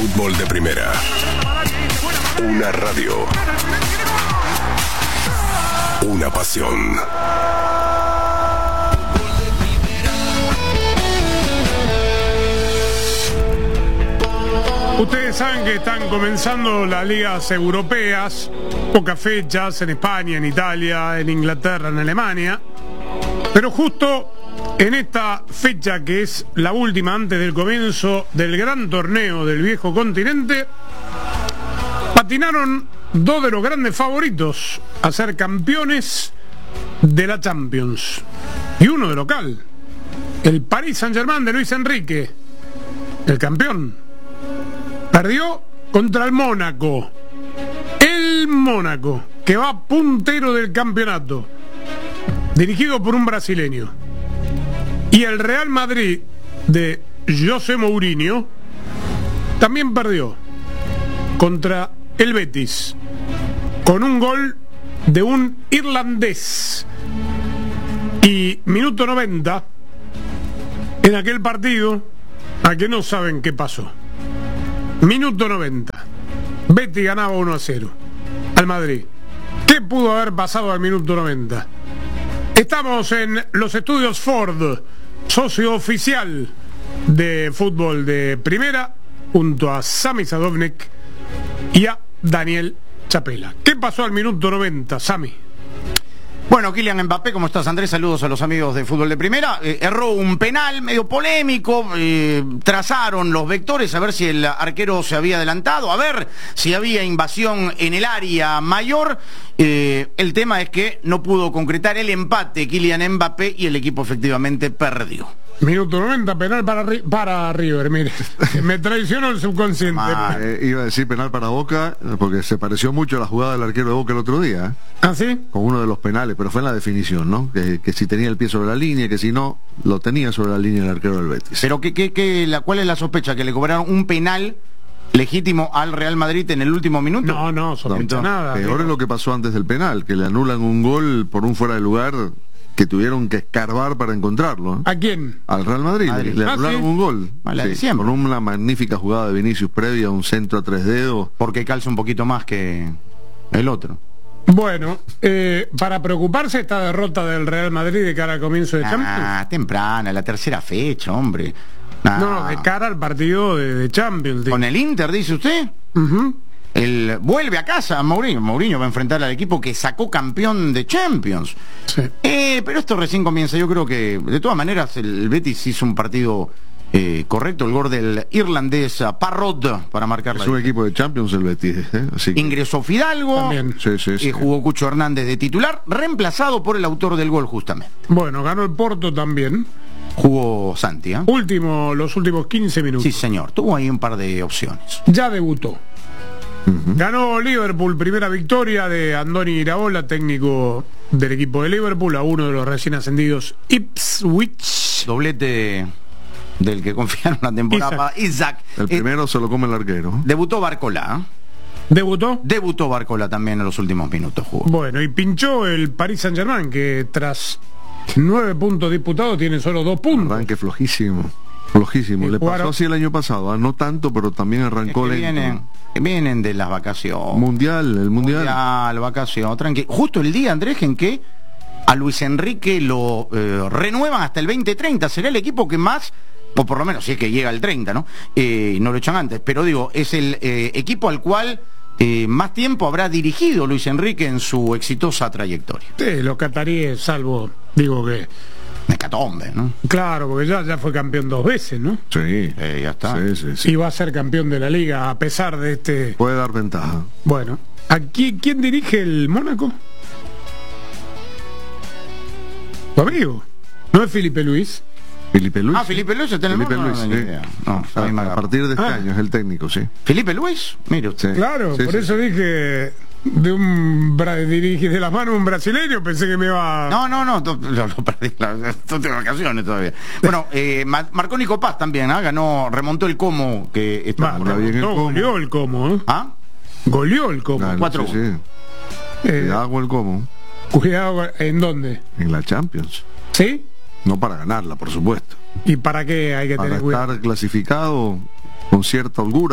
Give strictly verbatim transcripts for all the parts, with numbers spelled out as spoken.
Fútbol de Primera. Una radio. Una pasión. Ustedes saben que están comenzando las ligas europeas, pocas fechas en España, en Italia, en Inglaterra, en Alemania, pero justo en esta fecha que es la última antes del comienzo del gran torneo del viejo continente, patinaron dos de los grandes favoritos a ser campeones de la Champions, y uno de local, el Paris Saint-Germain de Luis Enrique, el campeón. Perdió contra el Mónaco. El Mónaco, que va puntero del campeonato, dirigido por un brasileño. Y el Real Madrid de José Mourinho también perdió contra el Betis, con un gol de un irlandés. Y minuto noventa, en aquel partido, a que no saben qué pasó. Minuto noventa. Betis ganaba uno a cero al Madrid. ¿Qué pudo haber pasado al minuto noventa? Estamos en los estudios Ford, socio oficial de Fútbol de Primera, junto a Sami Sadovnik y a Daniel Chapela. ¿Qué pasó al minuto noventa, Sami? Bueno, Kylian Mbappé, ¿cómo estás, Andrés? Saludos a los amigos de Fútbol de Primera. Eh, erró un penal medio polémico, eh, trazaron los vectores a ver si el arquero se había adelantado, a ver si había invasión en el área mayor. Eh, el tema es que no pudo concretar el empate Kylian Mbappé y el equipo efectivamente perdió. Minuto noventa, penal para, para River, mire. Me traicionó el subconsciente. Ah, eh, iba a decir penal para Boca, porque se pareció mucho a la jugada del arquero de Boca el otro día. ¿Ah, sí? Con uno de los penales, pero fue en la definición, ¿no? Que, que si tenía el pie sobre la línea, que si no, lo tenía sobre la línea el arquero del Betis. Pero ¿qué, qué, qué, la, ¿cuál es la sospecha? ¿Que le cobraron un penal legítimo al Real Madrid en el último minuto? No, no, sospecha no, nada. Peor pero... es lo que pasó antes del penal, que le anulan un gol por un fuera de lugar que tuvieron que escarbar para encontrarlo, ¿eh? ¿A quién? Al Real Madrid, Madrid. le Ah, anularon ¿sí? un gol, Sí, con una magnífica jugada de Vinicius previa, un centro a tres dedos. Porque calza un poquito más que el otro. Bueno, eh, para preocuparse esta derrota del Real Madrid de cara al comienzo de Champions. Ah, temprana, la tercera fecha, hombre. Ah. No, no, de cara al partido de, de Champions. Con el Inter, dice usted. Uh-huh. El vuelve a casa Mourinho. Mourinho va a enfrentar al equipo que sacó campeón de Champions. Sí. Eh, pero esto recién comienza. Yo creo que, de todas maneras, el Betis hizo un partido eh, correcto. El gol del irlandés Parrot para marcar la Es un diferencia. equipo de Champions el Betis, ¿eh? Así que... Ingresó Fidalgo. También. Sí, sí, sí. Y jugó Cucho Hernández de titular, reemplazado por el autor del gol, justamente. Bueno, ganó el Porto también. Jugó Santi, ¿eh? Último, los últimos quince minutos. Sí, señor. Tuvo ahí un par de opciones. Ya debutó. Uh-huh. Ganó Liverpool, primera victoria de Andoni Iraola, técnico del equipo de Liverpool, a uno de los recién ascendidos Ipswich. Doblete del que confiaron la temporada. Isaac. Isaac. El primero eh, se lo come el arquero. Debutó Barcola. ¿Debutó? Debutó Barcola también en los últimos minutos. Jugó. Bueno, y pinchó el Paris Saint-Germain, que tras nueve puntos disputados tiene solo dos puntos. Arranque flojísimo. Flojísimo. Y Le jugaron... pasó así el año pasado, ¿eh? No tanto, pero también arrancó es que lento. vienen, vienen de las vacaciones. Mundial, el mundial. Mundial, vacación, tranquilo. Justo el día, Andrés, en que a Luis Enrique lo eh, renuevan hasta el veinte treinta. Será el equipo que más, o por lo menos si es que llega al treinta, ¿no? Eh, no lo echan antes, pero digo, es el eh, equipo al cual eh, más tiempo habrá dirigido Luis Enrique en su exitosa trayectoria. Sí, los cataríes, salvo, digo que... Hecatombe, ¿no? Claro, porque ya, ya fue campeón dos veces, ¿no? Sí, Eh, ya está. sí, sí, sí. Y va a ser campeón de la liga a pesar de este... Puede dar ventaja. Bueno, ¿aquí quién dirige el Mónaco? Tu amigo. ¿No es Felipe Luis? Felipe Luis. Ah, Felipe Luis está en el Felipe Mónaco, Luis, no, no, sí. ni idea. No, a, ahí me a agarro. partir de este Ah. año es el técnico, sí. Felipe Luis, mire usted. Sí. Claro, Sí, por sí. eso dije de un bra dirige de la mano un brasileño, pensé que me iba... No, no, no, to- lo, lo perdí, la- estoy de vacaciones todavía. Bueno, eh, Ma- marcó Nico Paz también, ¿ah? Ganó, remontó el Como que está Va, por está ahí. bien el no, Como. goleó el Como, ¿eh? ¿Ah? Goleó el Como. Claro, cuatro sí, sí. Eh, Cuidado el como cuidado, ¿en dónde? en la Champions. ¿Sí? No para ganarla, por supuesto. ¿Y para qué hay que Para tener cuidado? estar clasificado con cierta holgura.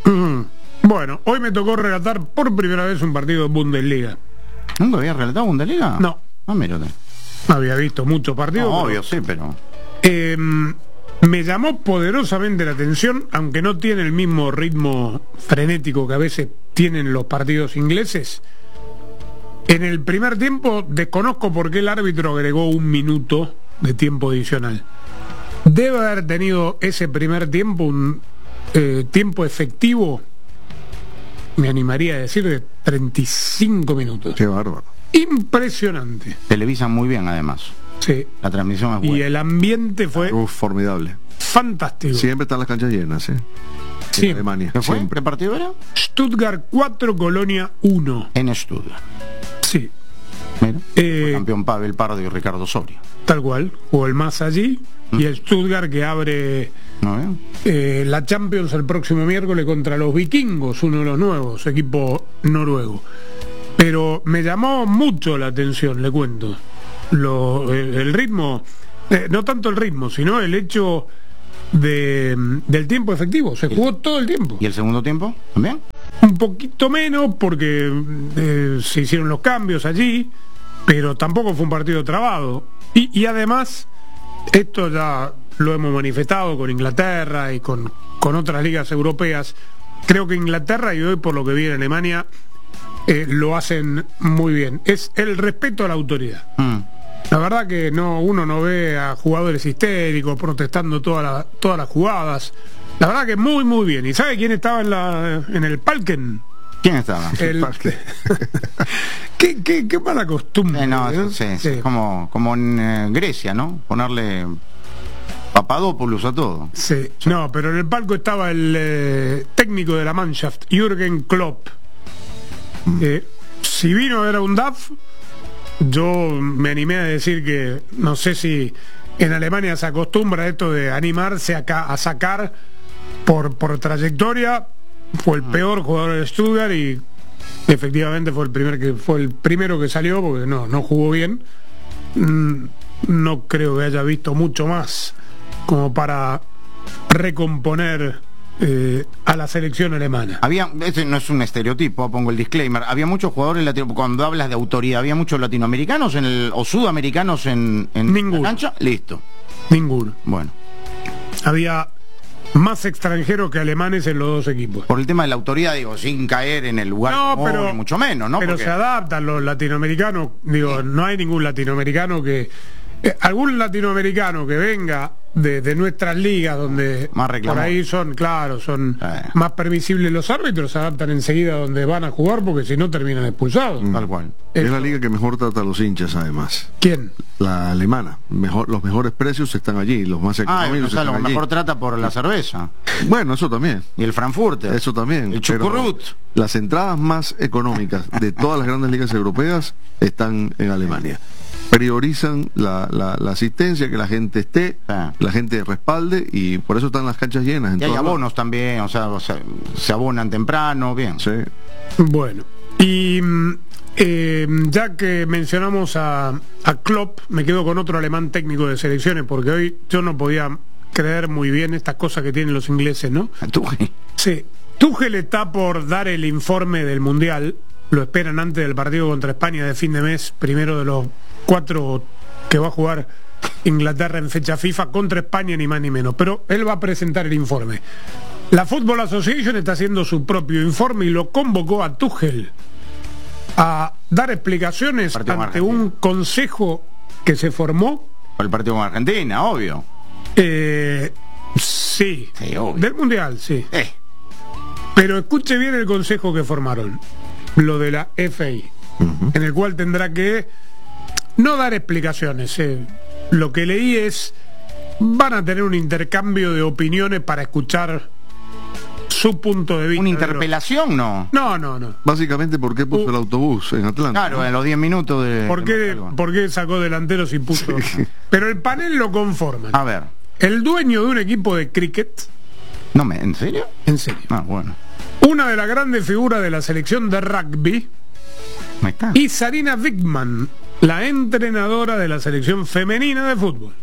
Mm. Bueno, hoy me tocó relatar por primera vez un partido de Bundesliga. ¿Nunca había relatado Bundesliga? No. Ah, mírate. Había visto muchos partidos. No, pero, obvio, sí, pero... eh, me llamó poderosamente la atención, aunque no tiene el mismo ritmo frenético que a veces tienen los partidos ingleses. En el primer tiempo desconozco por qué el árbitro agregó un minuto de tiempo adicional. Debe haber tenido ese primer tiempo un eh, tiempo efectivo, me animaría a decir, de treinta y cinco minutos. Qué bárbaro. Impresionante. Televisan muy bien, además. Sí. La transmisión es buena. Y el ambiente fue Uf, formidable. fantástico. Siempre están las canchas llenas, ¿eh? Sí. En Alemania. ¿Qué fue? Siempre. ¿Qué partido era? Stuttgart cuatro, Colonia uno. En Stuttgart. Sí, Mira. Eh, Fue campeón Pavel Pardo y Ricardo Soria. tal cual. Jugó el más allí. Y el Stuttgart que abre ¿No ven? eh, la Champions el próximo miércoles contra los vikingos, uno de los nuevos, equipo noruego. Pero me llamó mucho la atención, le cuento. Lo, el, el ritmo, eh, no tanto el ritmo, sino el hecho de, del tiempo efectivo. Se jugó todo el tiempo. ¿Y el segundo tiempo? ¿También? Un poquito menos porque eh, se hicieron los cambios allí, pero tampoco fue un partido trabado. Y, y además, esto ya lo hemos manifestado con Inglaterra y con, con otras ligas europeas. Creo que Inglaterra, y hoy por lo que vi en Alemania, eh, lo hacen muy bien. Es el respeto a la autoridad. Mm. La verdad que no, uno no ve a jugadores histéricos protestando toda la, todas las jugadas. La verdad que muy, muy bien. ¿Y sabe quién estaba en, la, en el Palken? ¿Quién estaba? El... ¿Qué, qué, qué mala costumbre. Eh, no, ¿eh? sí, Sí. sí. Como, como en eh, Grecia, ¿no? Ponerle Papadopoulos a todo. Sí. No, pero en el palco estaba el eh, técnico de la Mannschaft, Jürgen Klopp. Eh, si vino era un D A F, yo me animé a decir que no sé si en Alemania se acostumbra esto de animarse acá a sacar por, por trayectoria. Fue el peor jugador de Stuttgart y efectivamente fue el primer que fue el primero que salió porque no, no jugó bien. Mm, no creo que haya visto mucho más como para recomponer eh, a la selección alemana. Había, ese no es un estereotipo, pongo el disclaimer. Había muchos jugadores latino, cuando hablas de autoridad, había muchos latinoamericanos en el, o sudamericanos en, en Ninguno. la cancha. Listo. Ninguno. Bueno, Había más extranjeros que alemanes en los dos equipos. por el tema de la autoridad, digo, sin caer en el lugar No, común, pero- ni mucho menos, ¿no? Pero Porque- se adaptan los latinoamericanos. Digo, no hay ningún latinoamericano que... eh, algún latinoamericano que venga de, de nuestras ligas donde Más por reclamón. ahí son, claro, son Eh. más permisibles los árbitros, se adaptan enseguida donde van a jugar porque si no terminan expulsados. Tal cual. Es Eso. la liga que mejor trata a los hinchas, además. ¿Quién? La alemana. Mejor, los mejores precios están allí, los más Ah, económicos o sea, lo están allí. mejor trata por la cerveza. Bueno, eso también. Y el Frankfurter. Eso también. El pero Chucurut. Las entradas más económicas de todas las grandes ligas europeas están en Alemania. Priorizan la, la, la asistencia, que la gente esté, Ah. la gente respalde, y por eso están las canchas llenas. En Y hay todos lados. abonos también, o sea, o sea, se abonan temprano, bien. Sí. Bueno, y mm, eh, ya que mencionamos a, a Klopp, me quedo con otro alemán técnico de selecciones, porque hoy yo no podía creer muy bien estas cosas que tienen los ingleses, ¿no? Tú, Sí, Tuchel está por dar el informe del Mundial, lo esperan antes del partido contra España de fin de mes, primero de los cuatro que va a jugar Inglaterra en fecha FIFA contra España, ni más ni menos, pero él va a presentar el informe. La Football Association está haciendo su propio informe y lo convocó a Tuchel a dar explicaciones Partido con ante Argentina. un consejo que se formó. Por el partido con Argentina, obvio. eh, sí, Sí, obvio. del Mundial, sí. Eh, Pero escuche bien el consejo que formaron, lo de la F A, en el cual tendrá que no dar explicaciones. eh. Lo que leí es, van a tener un intercambio de opiniones para escuchar su punto de vista. una de lo- interpelación, ¿no? No, no, no. Básicamente, ¿por qué puso Uh. el autobús en Atlanta? Claro, en los diez minutos de... ¿Por qué, por qué sacó delanteros y puso? Pero el panel lo conforman. A ver, El dueño de un equipo de cricket, no me... ¿En serio? en serio, Ah, bueno. una de las grandes figuras de la selección de rugby, Ahí está. y Sarina Wiegman, la entrenadora de la selección femenina de fútbol.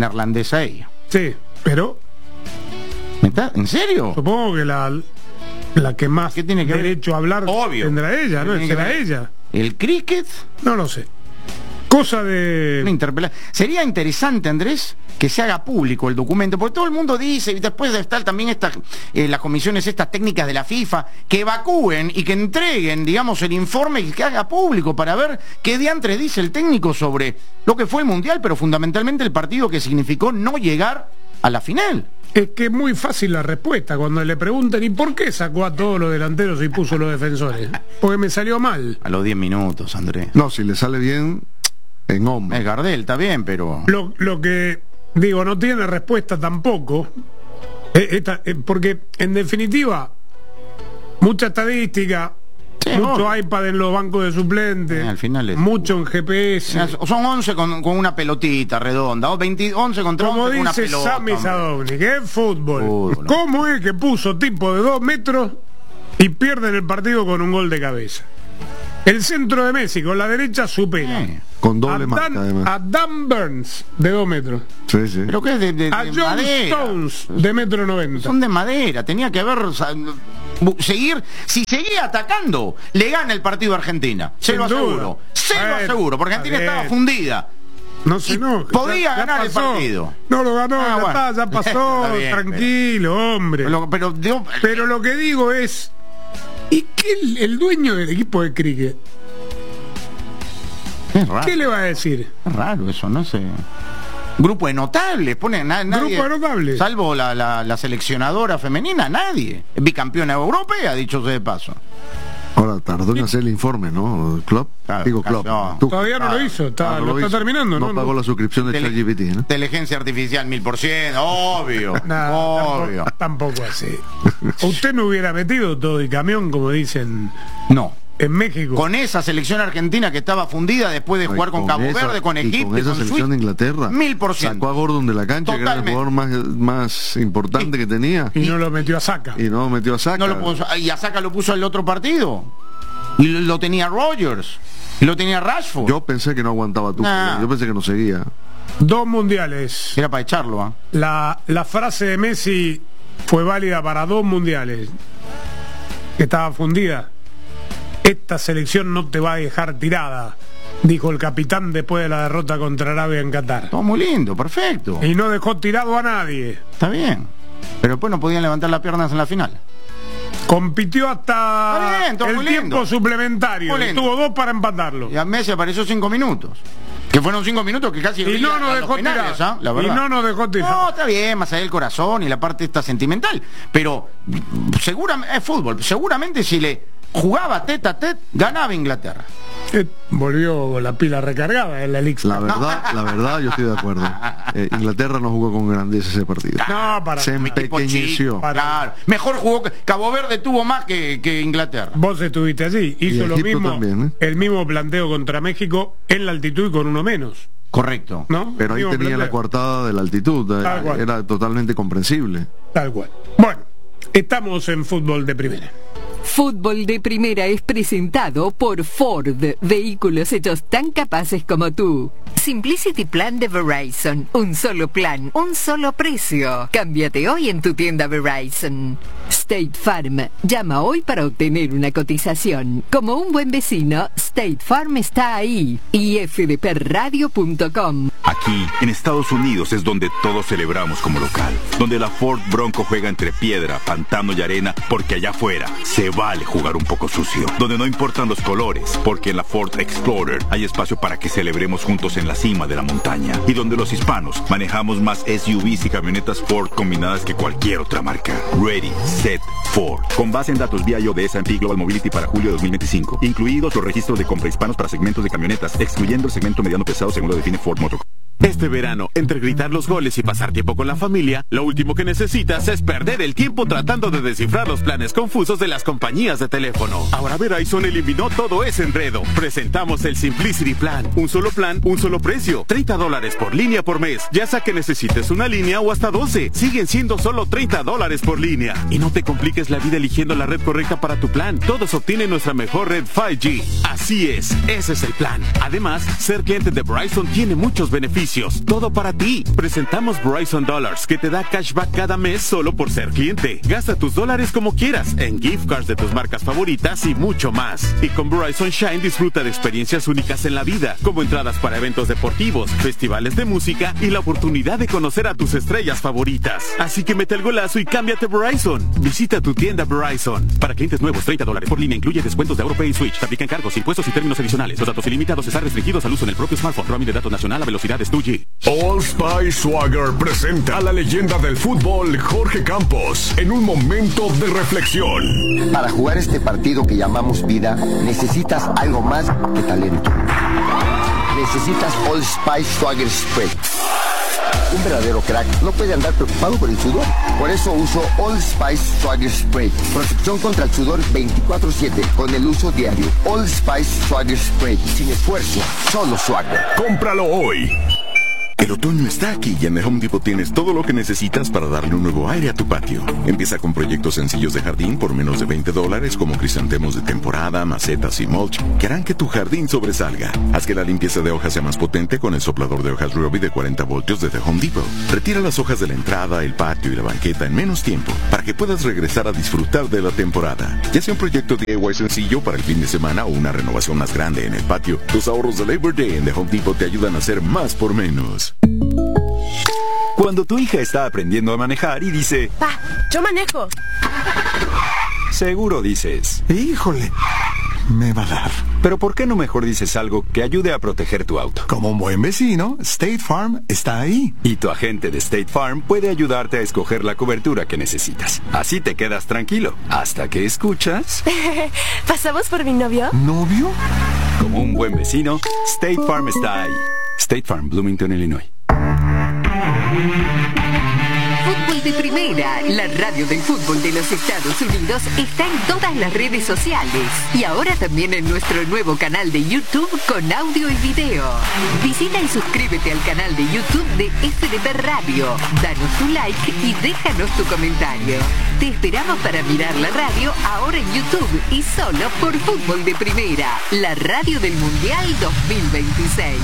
Neerlandesa ella. Sí, pero ¿Me está? ¿En serio? supongo que la la que más ¿Qué tiene que ver? derecho a hablar Obvio. tendrá ella, ¿Qué ¿no? tiene que ¿Será ver? ella? ¿El cricket? No lo sé. Cosa de... Una interpela- Sería interesante, Andrés, que se haga público el documento, porque todo el mundo dice, y después de estar también estas, eh, las comisiones estas técnicas de la FIFA, que evacúen y que entreguen, digamos, el informe y que haga público para ver qué diantres dice el técnico sobre lo que fue el Mundial, pero fundamentalmente el partido que significó no llegar a la final. Es que es muy fácil la respuesta cuando le preguntan ¿y por qué sacó a todos los delanteros y puso los defensores? Porque me salió mal. A los diez minutos, Andrés. No, si le sale bien, en hombre. Es Gardel, está bien, pero... Lo, lo que digo, no tiene respuesta tampoco, eh, esta, eh, porque en definitiva, mucha estadística, Sí, mucho obvio. iPad en los bancos de suplentes, Eh, al final es- mucho en G P S. Son once con, con una pelotita redonda, o veinte, once contra Como once con una dice pelota. Sami hombre. Sadovnik, que es fútbol. Fútbol. ¿Cómo es que puso tipo de dos metros y pierden el partido con un gol de cabeza? El centro de Messi con la derecha supera. Eh, Con A doble marca, Dan, además. a Dan Burns de dos metros. Sí, sí. Pero que es de, de- A de John madera. Stones de metro noventa. Son de madera, tenía que haber... o sea, bu- seguir, si seguía atacando, le gana el partido a Argentina. Se Sin lo duda. aseguro. Se lo Bueno, aseguro, porque está Argentina bien. estaba fundida. No se Y enoje. podía ya- ya ganar el pasó. partido. No lo ganó, Ah, ya, bueno. está, ya pasó. Está bien, tranquilo, hombre. Pero, pero, digo, Pero lo que digo es, ¿y qué el, el dueño del equipo de cricket? es raro. ¿Qué le va a decir? Es raro eso, no sé. Grupo de notables, pone na- nadie. Grupo de notables. Salvo la, la, la seleccionadora femenina, nadie. Bicampeona europea, dicho sea de paso. Ahora tardó en hacer el informe, ¿no? Klopp. Claro, Digo, Klopp. no. Tú- Todavía no Ah, lo hizo, está, Ah, no lo está hizo. terminando, ¿no? No pagó la suscripción de Tele- ChatGPT, ¿no? Inteligencia artificial mil por ciento, obvio. Nah, obvio. tampoco, tampoco así. Usted no hubiera metido todo el camión, como dicen No. en México. Con esa selección argentina que estaba fundida después de jugar Y con Cabo esa- Verde, con y Egipto, con esa con selección Suiza. de Inglaterra, Mil por ciento. sacó a Gordon de la cancha, que era el Totalmente. jugador más, más importante que tenía, Y no lo metió a saca. y no metió a Saka. No lo puso- y a Saka lo puso al otro partido. Y lo, lo tenía Rogers. Y lo tenía Rashford. Yo pensé que no aguantaba tú, Nah. yo pensé que no seguía. Dos mundiales. Era para echarlo, ¿ah? La, la frase de Messi fue válida para dos mundiales. Que estaba fundida. Esta selección no te va a dejar tirada, dijo el capitán después de la derrota contra Arabia en Qatar. Todo muy lindo, perfecto. Y no dejó tirado a nadie. Está bien. Pero después no podían levantar las piernas en la final. Compitió hasta Está bien, todo el muy tiempo lindo. suplementario. Muy lindo. Tuvo dos para empatarlo. Y a Messi apareció cinco minutos. Que fueron cinco minutos que casi... Y no a nos los dejó penales, tirar. ¿ah? La verdad. Y no nos dejó tirar. No, está bien, más allá del corazón y la parte esta sentimental. Pero seguramente, es fútbol, seguramente si le jugaba tete a tete, ganaba Inglaterra. Eh, volvió con la pila recargada en la League. La verdad, la verdad, yo estoy de acuerdo. Eh, Inglaterra no jugó con grandeza ese partido. No, para Se nada. Equipo empequeñeció. chico, claro. Mejor jugó, que- Cabo Verde tuvo más que, que Inglaterra. Vos estuviste allí. Hizo Y lo Egipto mismo, también, ¿eh? el mismo planteo contra México en la altitud y con uno menos. Correcto. ¿No? Pero ahí Mismo tenía la planteo. coartada de la altitud, eh, Tal cual. era totalmente comprensible. Tal cual. Bueno, estamos en fútbol de primera. Fútbol de Primera es presentado por Ford, vehículos hechos tan capaces como tú. Simplicity Plan de Verizon, un solo plan, un solo precio. Cámbiate hoy en tu tienda Verizon. State Farm, llama hoy para obtener una cotización. Como un buen vecino, State Farm está ahí. y f d p radio punto com. Aquí, en Estados Unidos, es donde todos celebramos como local. Donde la Ford Bronco juega entre piedra, pantano y arena, porque allá afuera se vale jugar un poco sucio. Donde no importan los colores, porque en la Ford Explorer hay espacio para que celebremos juntos en la cima de la montaña. Y donde los hispanos manejamos más S U Vs y camionetas Ford combinadas que cualquier otra marca. Ready, set, Ford. Con base en datos vía de S and P Global Mobility para julio de dos mil veinticinco, incluidos los registros de compra hispanos para segmentos de camionetas, excluyendo el segmento mediano pesado según lo define Ford Motor. Este verano, entre gritar los goles y pasar tiempo con la familia, lo último que necesitas es perder el tiempo tratando de descifrar los planes confusos de las compañías de teléfono. Ahora Verizon eliminó todo ese enredo. Presentamos el Simplicity Plan. Un solo plan, un solo precio. treinta dólares por línea por mes. Ya sea que necesites una línea o hasta doce. Siguen siendo solo treinta dólares por línea. Y no te compliques la vida eligiendo la red correcta para tu plan. Todos obtienen nuestra mejor red cinco G. Así es, ese es el plan. Además, ser cliente de Verizon tiene muchos beneficios. beneficios, todo para ti. Presentamos Verizon Dollars, que te da cashback cada mes solo por ser cliente. Gasta tus dólares como quieras, en gift cards de tus marcas favoritas y mucho más. Y con Verizon Shine disfruta de experiencias únicas en la vida, como entradas para eventos deportivos, festivales de música y la oportunidad de conocer a tus estrellas favoritas. Así que mete el golazo y cámbiate Verizon. Visita tu tienda Verizon. Para clientes nuevos, treinta dólares por línea, incluye descuentos de AuroPay y Switch. Se aplican cargos, impuestos y términos adicionales. Los datos ilimitados están restringidos al uso en el propio smartphone. Roaming de datos nacional a velocidades dos G. Old Spice Swagger presenta a la leyenda del fútbol, Jorge Campos, en un momento de reflexión. Para jugar este partido que llamamos vida, necesitas algo más que talento. Necesitas Old Spice Swagger Spray. Un verdadero crack no puede andar preocupado por el sudor. Por eso uso Old Spice Swagger Spray. Protección contra el sudor veinticuatro siete con el uso diario. Old Spice Swagger Spray. Sin esfuerzo, solo Swagger. Cómpralo hoy. El otoño está aquí y en The Home Depot tienes todo lo que necesitas para darle un nuevo aire a tu patio. Empieza con proyectos sencillos de jardín por menos de veinte dólares, como crisantemos de temporada, macetas y mulch, que harán que tu jardín sobresalga. Haz que la limpieza de hojas sea más potente con el soplador de hojas Ryobi de cuarenta voltios de The Home Depot. Retira las hojas de la entrada, el patio y la banqueta en menos tiempo, para que puedas regresar a disfrutar de la temporada. Ya sea un proyecto D I Y sencillo para el fin de semana o una renovación más grande en el patio, tus ahorros de Labor Day en The Home Depot te ayudan a hacer más por menos. Cuando tu hija está aprendiendo a manejar y dice: Pa, yo manejo. Seguro dices: híjole, me va a dar. Pero ¿por qué no mejor dices algo que ayude a proteger tu auto? Como un buen vecino, State Farm está ahí. Y tu agente de State Farm puede ayudarte a escoger la cobertura que necesitas. Así te quedas tranquilo, hasta que escuchas... ¿Pasamos por mi novio? ¿Novio? Como un buen vecino, State Farm está ahí. State Farm, Bloomington, Illinois. Fútbol de Primera, la radio del fútbol de los Estados Unidos, está en todas las redes sociales y ahora también en nuestro nuevo canal de YouTube con audio y video. Visita y suscríbete al canal de YouTube de F D P Radio, danos tu like y déjanos tu comentario. Te esperamos para mirar la radio ahora en YouTube y solo por Fútbol de Primera, la radio del Mundial dos mil veintiséis.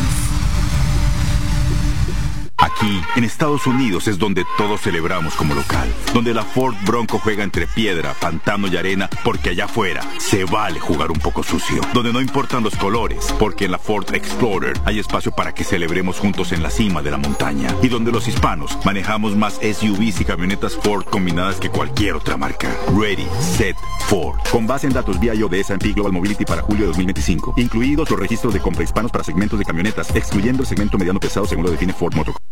Aquí, en Estados Unidos, es donde todos celebramos como local. Donde la Ford Bronco juega entre piedra, pantano y arena, porque allá afuera se vale jugar un poco sucio. Donde no importan los colores, porque en la Ford Explorer hay espacio para que celebremos juntos en la cima de la montaña. Y donde los hispanos manejamos más S U Vs y camionetas Ford combinadas que cualquier otra marca. Ready, Set, Ford. Con base en datos V I O de S and P Global Mobility para julio de dos mil veinticinco. Incluidos los registros de compra hispanos para segmentos de camionetas, excluyendo el segmento mediano pesado según lo define Ford Motor.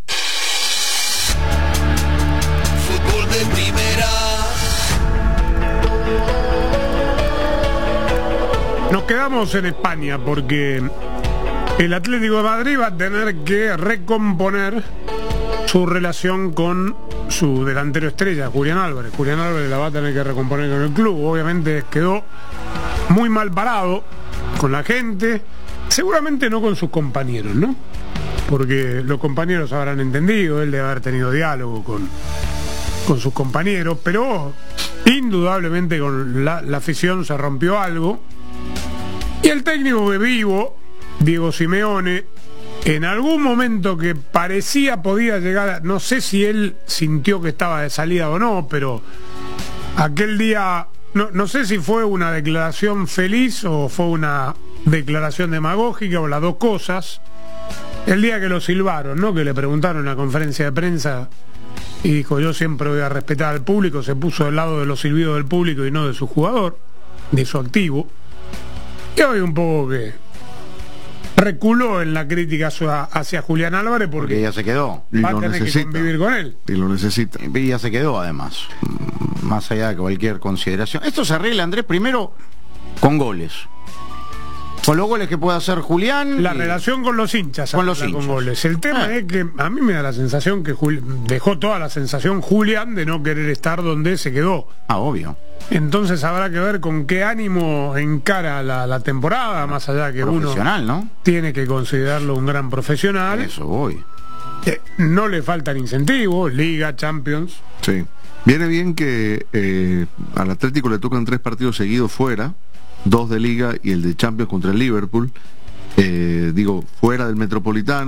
Nos quedamos en España porque el Atlético de Madrid va a tener que recomponer su relación con su delantero estrella, Julián Álvarez. Julián Álvarez la va a tener que recomponer con el club. Obviamente quedó muy mal parado con la gente, seguramente no con sus compañeros, ¿no? Porque los compañeros habrán entendido, él debe haber tenido diálogo con, con sus compañeros, pero indudablemente con la, la afición se rompió algo. Y el técnico de Vivo, Diego Simeone, en algún momento que parecía podía llegar a, no sé si él sintió que estaba de salida o no, pero aquel día, no, no sé si fue una declaración feliz o fue una declaración demagógica o las dos cosas. El día que lo silbaron, ¿no? Que le preguntaron en la conferencia de prensa y dijo: yo siempre voy a respetar al público, se puso del lado de los silbidos del público y no de su jugador, de su activo. Y hoy un poco que reculó en la crítica hacia, hacia Julián Álvarez porque, porque ya se quedó. Va a tener que convivir con él. Y lo necesita. Y ya se quedó además, más allá de cualquier consideración. Esto se arregla, Andrés, primero con goles. Con los goles que puede hacer Julián. La y... relación con los hinchas. Con los hinchas. Con goles. El tema ah. es que a mí me da la sensación que Juli... dejó toda la sensación Julián de no querer estar donde se quedó. Ah, obvio. Entonces habrá que ver con qué ánimo encara la, la temporada, más allá que uno ¿no? tiene que considerarlo un gran profesional. Eso voy. Eh, no le faltan incentivos, Liga, Champions. Sí. Viene bien que eh, al Atlético le tocan tres partidos seguidos fuera, dos de Liga y el de Champions contra el Liverpool. Eh, digo, fuera del Metropolitano,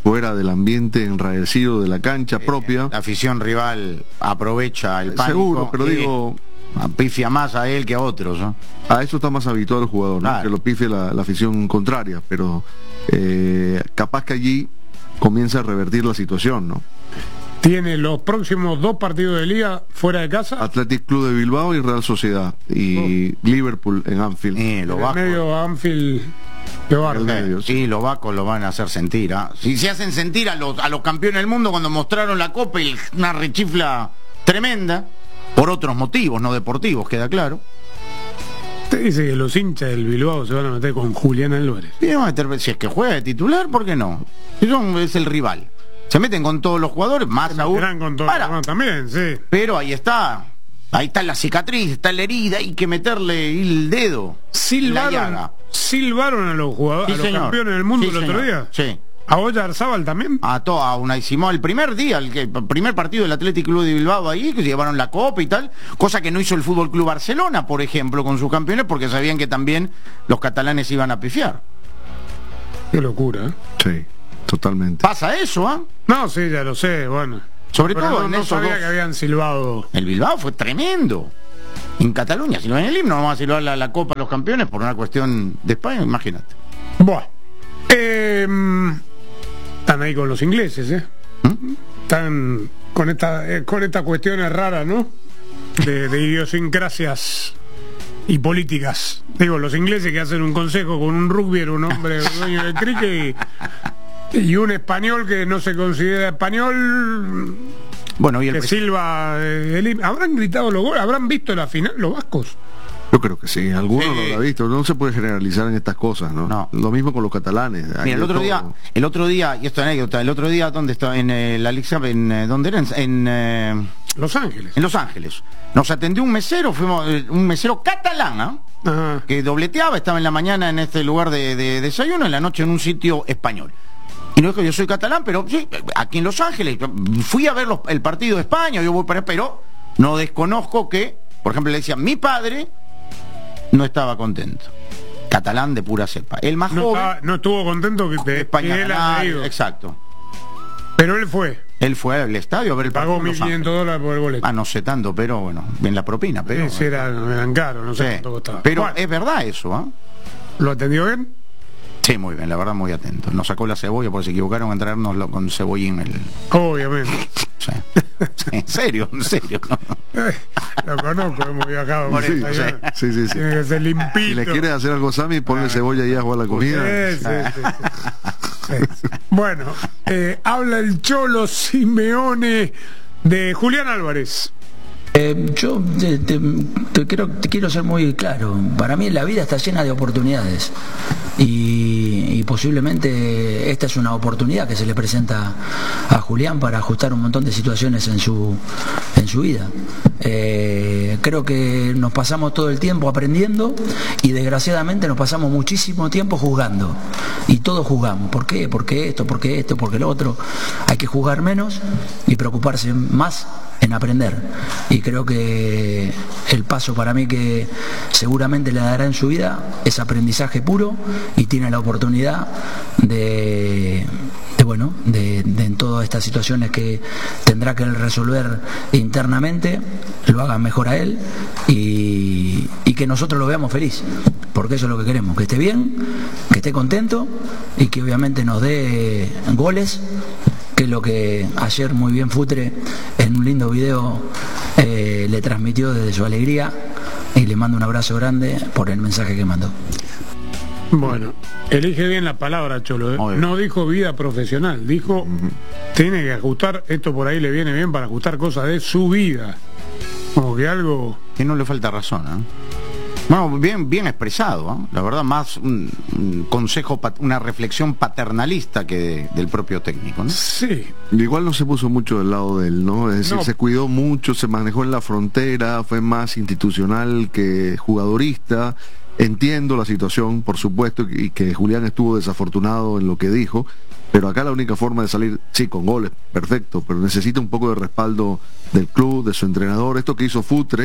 fuera del ambiente enrarecido de la cancha eh, propia. La afición rival aprovecha el pánico. Seguro, pero y digo... pifia más a él que a otros, ¿no? A eso está más habituado el jugador, ¿no? Claro. Que lo pifie la, la afición contraria, pero eh, capaz que allí comienza a revertir la situación, ¿no? Tiene los próximos dos partidos de liga fuera de casa. Athletic Club de Bilbao y Real Sociedad, y oh. Liverpool en Anfield. Eh, lo en el medio Anfield de Barça. medio, sí. sí, los vacos lo van a hacer sentir, ¿eh? Si se hacen sentir a los, a los campeones del mundo cuando mostraron la copa y una rechifla tremenda, por otros motivos, no deportivos, queda claro. Usted dice que los hinchas del Bilbao se van a meter con Julián Álvarez. Sí, vamos a meter, si es que juega de titular, ¿por qué no? Si son, es el rival. Se meten con todos los jugadores, más aún. Con todos los también, sí. Pero ahí está. Ahí está la cicatriz, está la herida, hay que meterle el dedo. Silbaron, silbaron a los jugadores, sí, a los campeones del mundo sí, el otro señor. día. Sí. ¿A Oyarzábal también? A toda, a Unai Simón, el primer día, el, que, el primer partido del Athletic Club de Bilbao ahí, que llevaron la copa y tal, cosa que no hizo el Fútbol Club Barcelona, por ejemplo, con sus campeones, porque sabían que también los catalanes iban a pifiar. Qué locura, ¿eh? Sí, totalmente. ¿Pasa eso, ah? ¿eh? No, sí, ya lo sé, bueno. Sobre Pero todo no, en no esos sabía dos. que habían silbado. El Bilbao fue tremendo. En Cataluña, si no en el himno, no vamos a silbar la, la copa a los campeones por una cuestión de España, imagínate. Buah. Eh... Están ahí con los ingleses, ¿eh? ¿Mm? Están con esta eh, con estas cuestiones raras, ¿no? De, de idiosincrasias y políticas. Digo, los ingleses que hacen un consejo con un rugby, un hombre dueño del cricket, y, y un español que no se considera español. Bueno, y el que pres- silba. Eh, el, ¿Habrán gritado los goles? ¿Habrán visto la final los vascos? Yo creo que sí, algunos Sí. lo habrá visto, no se puede generalizar en estas cosas, ¿no? No. Lo mismo con los catalanes. hay Mira, el de otro todo. día, el otro día, y esto es anécdota, el otro día, ¿dónde estaba? En eh, la Liga, en eh, ¿dónde era? En, en, eh, Los Ángeles. en Los Ángeles. Nos atendió un mesero, fuimos eh, un mesero catalán, ¿ah? Ajá. Que dobleteaba, estaba en la mañana en este lugar de, de desayuno, en la noche en un sitio español. Y no es que yo soy catalán, pero sí, aquí en Los Ángeles, fui a ver los, el partido de España, yo voy para allá, pero no desconozco que, por ejemplo, le decía, mi padre no estaba contento. Catalán de pura cepa. El más No, joven, estaba- no estuvo contento que, de, España que él haya ganar, ido. exacto. Pero él fue. Él fue al estadio a ver el partido. Pagó en mil Los quinientos Ángeles. dólares por el boleto. Ah, no sé tanto, pero bueno, bien la propina, pero. Ese era, eran caros, no sé Sí. cuánto costaba. Pero Bueno, es verdad eso, ¿ah? ¿lo atendió bien? Sí, muy bien, la verdad muy atento. Nos sacó la cebolla porque se equivocaron en traernos con cebollín el. Obviamente. Sí. Sí, en serio, en serio. Eh, lo conozco, hemos viajado. Por por eso, ahí, sí. ¿no? Sí, sí, sí. Tiene que ser limpito. Si le quieres hacer algo, Sammy, ponle cebolla y ajo a la comida. Sí, sí, sí, sí. Sí. Bueno, eh, habla el Cholo Simeone de Julián Álvarez. Eh, yo te, te- te quiero, te quiero ser muy claro. Para mí la vida está llena de oportunidades y, y posiblemente esta es una oportunidad que se le presenta a Julián para ajustar un montón de situaciones en su, en su vida. Eh, creo que nos pasamos todo el tiempo aprendiendo y desgraciadamente nos pasamos muchísimo tiempo juzgando y todos juzgamos. ¿Por qué? ¿Por qué esto? ¿Por qué esto? ¿Por qué lo otro? Hay que juzgar menos y preocuparse más en aprender, y creo que el paso para mí que seguramente le dará en su vida es aprendizaje puro y tiene la oportunidad de, de bueno, de, de en todas estas situaciones que tendrá que él resolver internamente, lo haga mejor a él y, y que nosotros lo veamos feliz, porque eso es lo que queremos, que esté bien, que esté contento y que obviamente nos dé goles, que es lo que ayer muy bien Futre en un lindo video eh, le transmitió desde su alegría, y le mando un abrazo grande por el mensaje que mandó. Bueno, elige bien la palabra, Cholo, ¿eh? Muy bien. No dijo vida profesional, dijo tiene que ajustar, esto por ahí le viene bien para ajustar cosas de su vida. Como que algo... Que no le falta razón, ¿eh? Bueno, bien, bien expresado, ¿eh? La verdad, más un, un consejo, pat- una reflexión paternalista que de- del propio técnico, ¿no? Sí. Igual no se puso mucho del lado de él, ¿no? Es decir, No. se cuidó mucho, se manejó en la frontera, fue más institucional que jugadorista. Entiendo la situación, por supuesto, y que Julián estuvo desafortunado en lo que dijo, pero acá la única forma de salir, sí, con goles, perfecto, pero necesita un poco de respaldo del club, de su entrenador. Esto que hizo Futre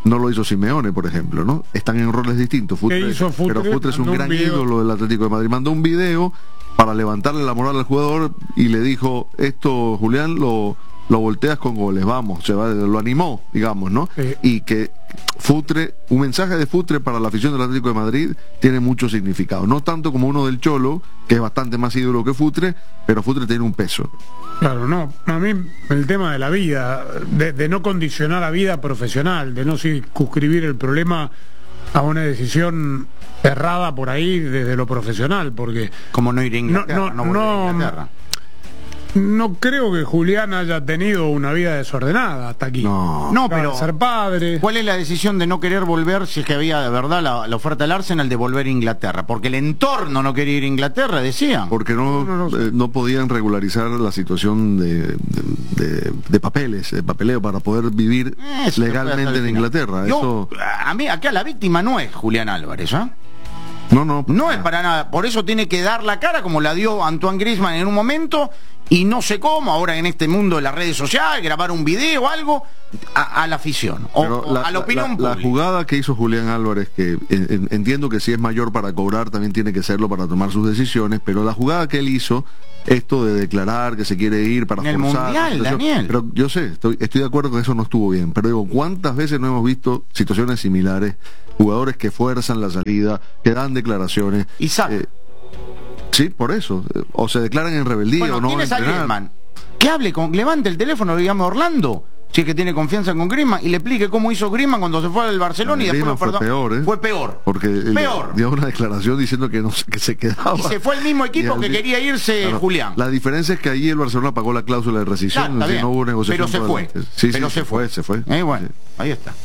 no lo hizo Simeone, por ejemplo, ¿no? Están en roles distintos. Futre, ¿Qué hizo Futre? Pero Futre es un Mandó un gran video. ídolo del Atlético de Madrid. Mandó un video para levantarle la moral al jugador y le dijo, esto, Julián, lo, lo volteas con goles, vamos, se va, lo animó, digamos, ¿no? Sí. Y que Futre, un mensaje de Futre para la afición del Atlético de Madrid tiene mucho significado, no tanto como uno del Cholo, que es bastante más ídolo que Futre, pero Futre tiene un peso. Claro, no, a mí el tema de la vida, de, de no condicionar la vida profesional, de no circunscribir el problema a una decisión errada por ahí desde lo profesional, porque como no ir a Inglaterra, no, no, no, no, a Inglaterra. No creo que Julián haya tenido una vida desordenada hasta aquí. No, no, pero ser padre. ¿Cuál es la decisión de no querer volver, si es que había de verdad la, la oferta del Arsenal de volver a Inglaterra? Porque el entorno no quería ir a Inglaterra, decían. Porque no, no, no, eh, no podían regularizar la situación de, de, de, de papeles, de papeleo, para poder vivir Eso legalmente en Inglaterra. Yo, Eso... a mí, acá la víctima no es Julián Álvarez, ¿eh? No, no. No es para nada. Por eso tiene que dar la cara como la dio Antoine Griezmann en un momento, y no sé cómo, ahora en este mundo de las redes sociales, grabar un video o algo a, a la afición o, o la, a la opinión la, pública. La jugada que hizo Julián Álvarez, que en, en, entiendo que si es mayor para cobrar, también tiene que serlo para tomar sus decisiones, pero la jugada que él hizo, esto de declarar que se quiere ir para en el forzar, mundial, Daniel. Pero yo sé, estoy, estoy de acuerdo que eso no estuvo bien, pero digo, ¿cuántas veces no hemos visto situaciones similares? Jugadores que fuerzan la salida, que dan declaraciones. Isaac. Eh, sí, por eso. Eh, o se declaran en rebeldía Bueno, o no. tienes a entrenar. Griezmann. Que hable con, levante el teléfono, le llame a Orlando, si es que tiene confianza con Griezmann, y le explique cómo hizo Griezmann cuando se fue al Barcelona y después Griezmann fue perdón, peor, ¿eh? fue peor. Porque él Peor. dio una declaración diciendo que no que se quedaba. Y se fue el mismo equipo Y al que di- quería irse Claro, Julián. La diferencia es que allí el Barcelona pagó la cláusula de rescisión, Claro, está es decir, bien. no hubo negociación. Pero se por fue. adelante. Sí, Pero sí, se se fue, se fue. Eh, bueno, Sí. ahí está.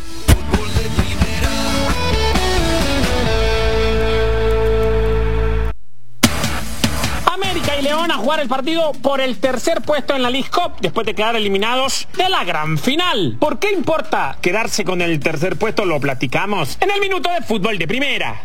América y León a jugar el partido por el tercer puesto en la League Cup después de quedar eliminados de la gran final. ¿Por qué importa quedarse con el tercer puesto? Lo platicamos en el minuto de fútbol de primera.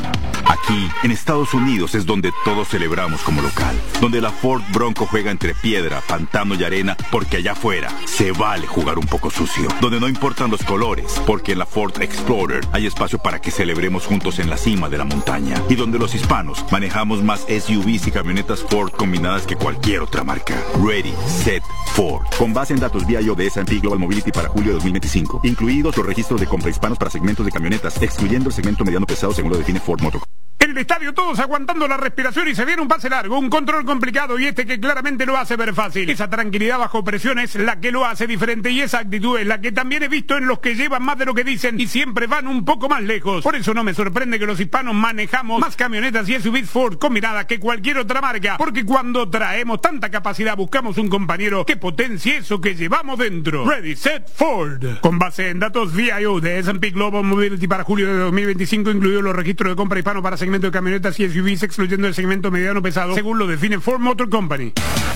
Aquí, en Estados Unidos, es donde todos celebramos como local. Donde la Ford Bronco juega entre piedra, pantano y arena, porque allá afuera se vale jugar un poco sucio. Donde no importan los colores, porque en la Ford Explorer hay espacio para que celebremos juntos en la cima de la montaña. Y donde los hispanos manejamos más S U Vs y camionetas Ford combinadas que cualquier otra marca. Ready, Set, Ford. Con base en datos vía I O de S and P Global Mobility para julio de dos mil veinticinco. Incluidos los registros de compra hispanos para segmentos de camionetas, excluyendo el segmento mediano pesado según lo define Ford Motor. En el estadio todos aguantando la respiración y se viene un pase largo, un control complicado y este que claramente lo hace ver fácil. Esa tranquilidad bajo presión es la que lo hace diferente y esa actitud es la que también he visto en los que llevan más de lo que dicen y siempre van un poco más lejos. Por eso no me sorprende que los hispanos manejamos más camionetas y S U Vs Ford combinadas que cualquier otra marca, porque cuando traemos tanta capacidad buscamos un compañero que potencie eso que llevamos dentro. Ready, Set, Ford. Con base en datos V I O de S and P Global Mobility para julio de dos mil veinticinco, incluidos los registros de compra hispano para segmento de camionetas y S U Vs, excluyendo el segmento mediano pesado, según lo define Ford Motor Company.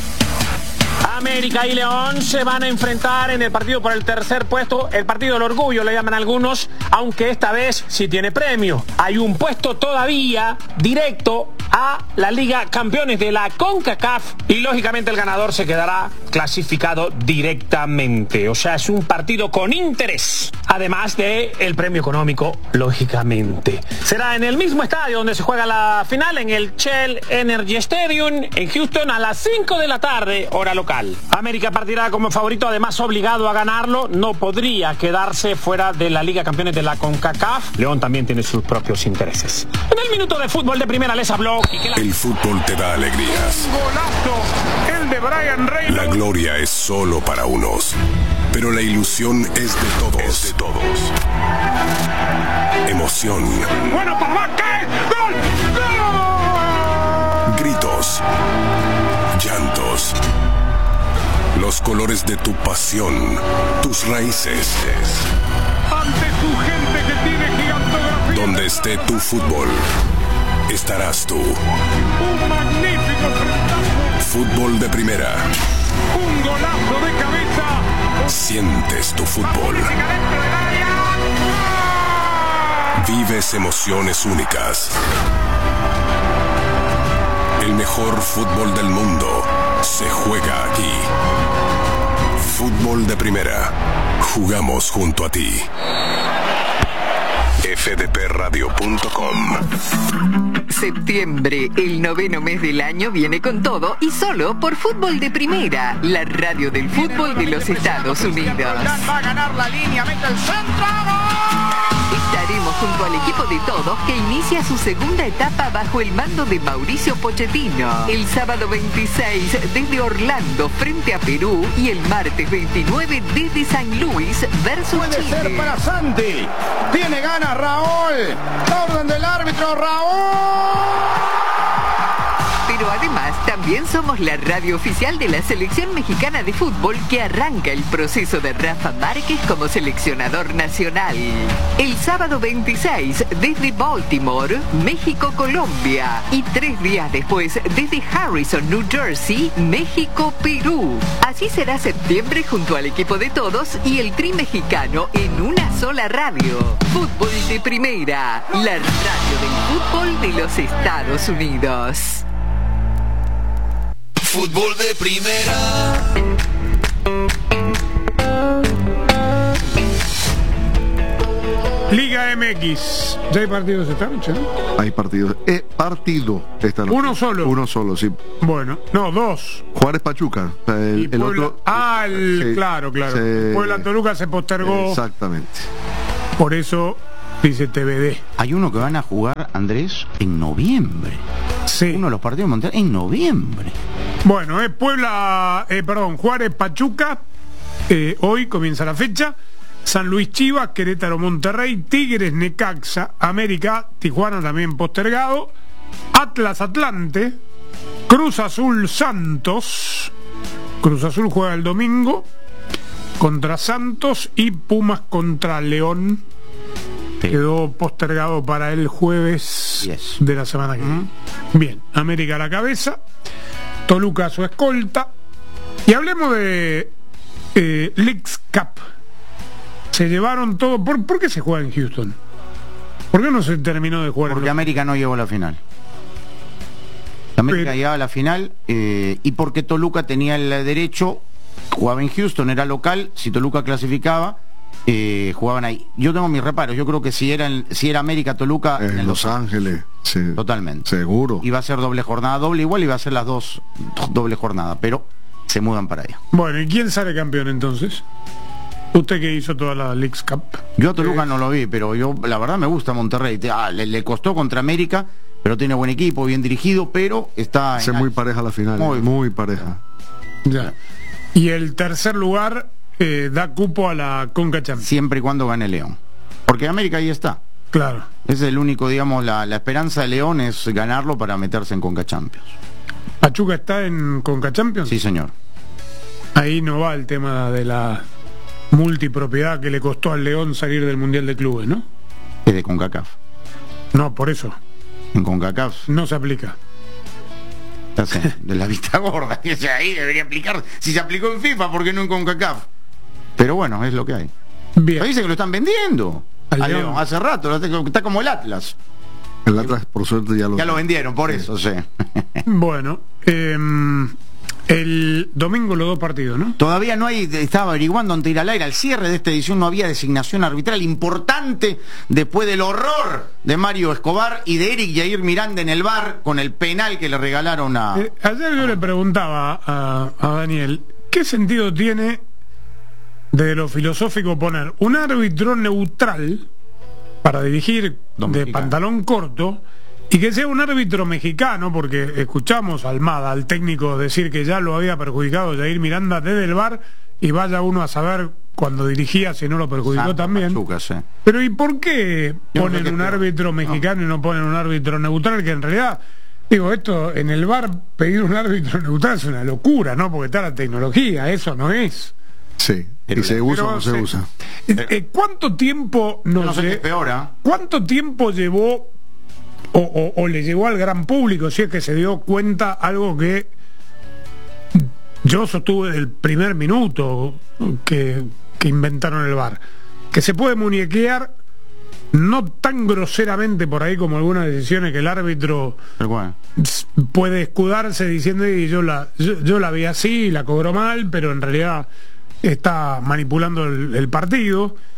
América y León se van a enfrentar en el partido por el tercer puesto, el partido del orgullo le llaman algunos, aunque esta vez sí tiene premio. Hay un puesto todavía directo a la Liga Campeones de la CONCACAF y lógicamente el ganador se quedará clasificado directamente. O sea, es un partido con interés, además de el premio económico, lógicamente. Será en el mismo estadio donde se juega la final, en el Shell Energy Stadium en Houston a las cinco de la tarde, hora local. América partirá como favorito, además obligado a ganarlo, no podría quedarse fuera de la Liga Campeones de la CONCACAF. León también tiene sus propios intereses. En el minuto de fútbol de primera les habló. El fútbol te da alegrías. Golazo, el de Brian Reynolds. La gloria es solo para unos, pero la ilusión es de todos. Es de todos. Emoción. Bueno, papá, ¿qué? ¡Gol! ¡Gol! Gritos. Llantos. Los colores de tu pasión, tus raíces. Ante tu gente que tiene gigantografía. Donde esté tu fútbol, estarás tú. Un magnífico frentazo. Fútbol de primera. Un golazo de cabeza. Sientes tu fútbol. Vives emociones únicas. El mejor fútbol del mundo se juega aquí. Fútbol de primera. Jugamos junto a ti. f d p radio punto com. Septiembre, el noveno mes del año, viene con todo y solo por Fútbol de Primera, la radio del fútbol de los Estados Unidos. Va a ganar la línea, mete el centro. Estaremos junto al equipo de todos que inicia su segunda etapa bajo el mando de Mauricio Pochettino. El sábado veintiséis desde Orlando frente a Perú y el martes veintinueve desde San Luis versus Puede Chile. ser para Santi. Tiene ganas Raúl. Orden del árbitro Raúl. Pero además también somos la radio oficial de la selección mexicana de fútbol que arranca el proceso de Rafa Márquez como seleccionador nacional. El sábado veintiséis desde Baltimore, México-Colombia. Y tres días después desde Harrison, New Jersey, México-Perú. Así será septiembre junto al equipo de todos y el Tri mexicano en una sola radio. Fútbol de Primera, la radio del fútbol de los Estados Unidos. Fútbol de Primera. Liga M X. ¿Ya hay partidos esta noche, no? Hay partidos. Eh, partido esta noche. ¿Uno solo? Uno solo, sí. Bueno, no, dos. Juárez Pachuca. El, Y el Puebla- otro. Ah, el- Sí, claro, claro. se- Puebla Toluca se postergó. Exactamente. Por eso dice T V D. Hay uno que van a jugar, Andrés, en noviembre. Sí. Uno de los partidos de Monterrey en noviembre. Bueno, es Puebla, eh, perdón, Juárez Pachuca. Eh, hoy comienza la fecha. San Luis Chivas, Querétaro Monterrey, Tigres Necaxa, América, Tijuana también postergado, Atlas Atlante, Cruz Azul Santos. Cruz Azul juega el domingo contra Santos y Pumas contra León. Quedó postergado para el jueves Yes. de la semana que viene. Bien, América a la cabeza, Toluca a su escolta. Y hablemos de eh, Leagues Cup. Se llevaron todo. ¿Por, ¿Por qué se juega en Houston? ¿Por qué no se terminó de jugar? Porque en América no llegó a la final. América Pero- llegaba a la final eh, y porque Toluca tenía el derecho, jugaba en Houston, era local, si Toluca clasificaba, eh, jugaban ahí. Yo tengo mis reparos, yo creo que si era, en- si era América Toluca En, en Los Ángeles. Sí. Totalmente. Seguro. Iba a ser doble jornada, doble igual, iba a ser las dos doble jornada, pero se mudan para allá. Bueno, ¿y quién sale campeón entonces? Usted que hizo toda la Leagues Cup. Yo a Toluca no lo vi, pero yo la verdad me gusta Monterrey. Te- ah, le, le costó contra América, pero tiene buen equipo, bien dirigido, pero está Se en muy alza. pareja la final. Muy- Muy, pareja. Ya. Y el tercer lugar eh, da cupo a la Conca Champions. Siempre y cuando gane León. Porque América ahí está. Claro. Es el único, digamos, la, la esperanza de León es ganarlo para meterse en Conca Champions. ¿Pachuca está en Conca Champions? Sí, señor. Ahí no va el tema de la multipropiedad que le costó al León salir del Mundial de Clubes, ¿no? Es de CONCACAF. No, por eso. En CONCACAF. No se aplica. Ya sé, de la vista gorda. Que sea, ahí debería aplicar. Si se aplicó en FIFA, ¿por qué no en CONCACAF? Pero bueno, es lo que hay. Bien. Dice que lo están vendiendo. Al A León. León, hace rato, está como el Atlas. El Atlas, por suerte, ya lo. Ya lo vendieron, por eso, sí. Bueno, eh, el domingo los dos partidos, ¿no? Todavía no hay, estaba averiguando antes de ir al aire, al cierre de esta edición no había designación arbitral importante después del horror de Mario Escobar y de Eric Jair Miranda en el V A R con el penal que le regalaron a... Eh, ayer yo le preguntaba a, a Daniel, ¿qué sentido tiene de lo filosófico poner un árbitro neutral para dirigir Don de mexicano. pantalón corto y que sea un árbitro mexicano? Porque escuchamos a Almada, al técnico, decir que ya lo había perjudicado Jair Miranda desde el V A R y vaya uno a saber cuando dirigía si no lo perjudicó Santa también. Pachuca, sí. Pero ¿y por qué Yo no sé ponen qué un peor. árbitro mexicano y no ponen un árbitro neutral? Que en realidad, digo, esto en el V A R pedir un árbitro neutral es una locura, ¿no? Porque está la tecnología, eso no es. Sí. Pero- ¿Y se usa o Pero no se se- usa? Eh, eh, ¿Cuánto tiempo No, nos sé qué lle- es peor, ¿ah? ¿Cuánto tiempo llevó o, o- o le llevó al gran público, si es que se dio cuenta algo que yo sostuve del primer minuto que, que inventaron el V A R? Que se puede muñequear, no tan groseramente por ahí como algunas decisiones que el árbitro Pero bueno. s- puede escudarse diciendo y yo la yo, yo la vi así, la cobró mal, pero en realidad está manipulando el, el partido.